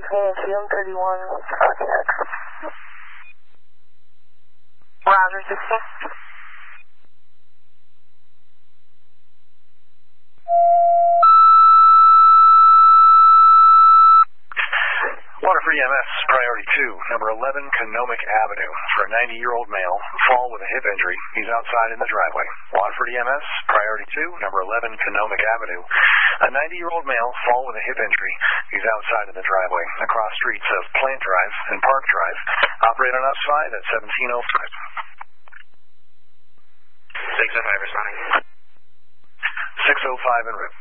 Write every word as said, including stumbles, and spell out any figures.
Field thirty-one, contact. Roger, sixteen. Waterford E M S, priority two, number eleven, Conomic Avenue, for a ninety-year-old male, fall with a hip injury. He's outside in the driveway. Waterford E M S, priority two, number eleven, Conomic Avenue. A ninety-year-old male, fall with a hip injury. He's outside in the driveway, across streets of Plant Drive and Park Drive. Operate on us five at seventeen oh five. six oh five responding. six oh five en route.